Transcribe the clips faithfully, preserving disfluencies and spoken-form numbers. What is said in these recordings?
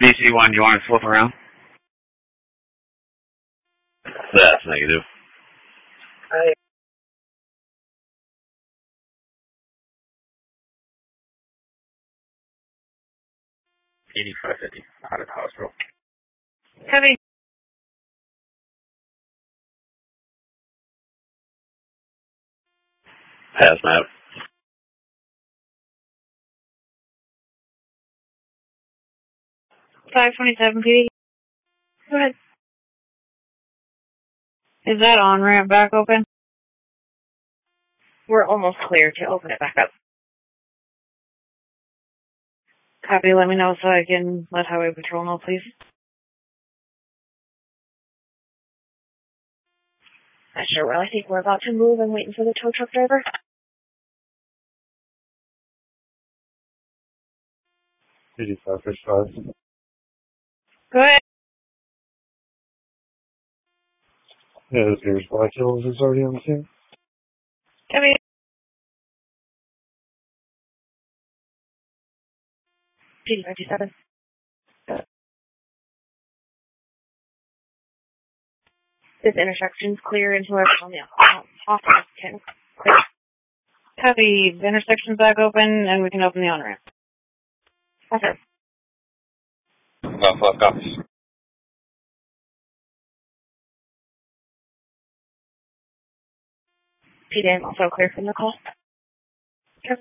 B C one, do you want to flip around? That's negative. I eighty-five fifty, out of the hospital. Heavy. Hazmat. five twenty-seven P D. Go ahead. Is that on-ramp back open? We're almost clear to open it back up. Copy, let me know so I can let Highway Patrol know, please. I sure will. I think we're about to move. I'm waiting for the tow truck driver. eighty-five fifty-five. Go ahead. Yeah, this here's Black Hills is already on the scene. Copy. P D fifty-seven. This intersection's clear into our on the office. Can clear. Copy. The intersection's back open, and we can open the on-ramp. Okay. Left, left, copies. P D, I'm also clear from the call. Okay.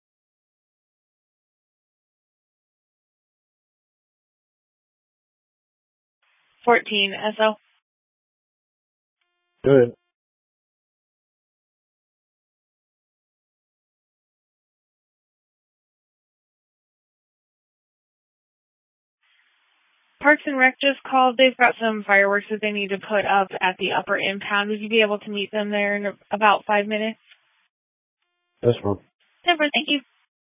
fourteen S O. Good. Parks and Rec just called. They've got some fireworks that they need to put up at the upper impound. Would you be able to meet them there in about five minutes? That's one. Never, thank you.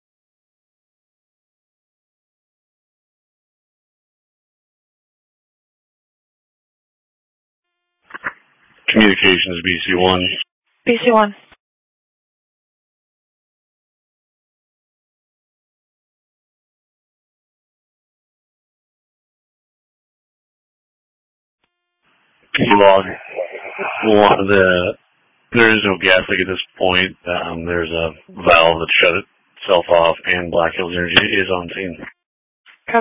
Communications B C one. B C one. Log. One, the, there is no gas leak at this point. Um, there's a valve that shut itself off, and Black Hills Energy is on scene.